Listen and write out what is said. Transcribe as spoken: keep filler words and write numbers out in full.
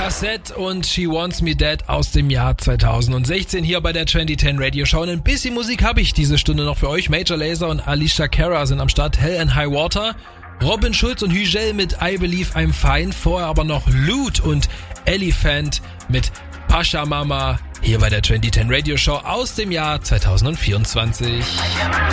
Cassette und She Wants Me Dead aus dem Jahr zweitausendsechzehn hier bei der zwanzig zehn Radio Show. Und ein bisschen Musik habe ich diese Stunde noch für euch. Major Lazer und Alicia Cara sind am Start. Hell and High Water. Robin Schulz und Hügel mit I Believe I'm Fine. Vorher aber noch Loot und Elephant mit Pasha Mama hier bei der zwanzig zehn Radio Show aus dem Jahr zweitausendvierundzwanzig.